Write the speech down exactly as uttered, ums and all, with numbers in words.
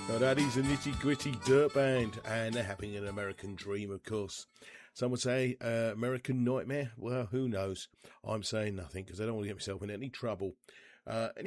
Now that is a Nitty Gritty Dirt Band, and they're having an American dream, of course. Some would say uh, American nightmare. Well, who knows? I'm saying nothing because I don't want to get myself in any trouble. Uh,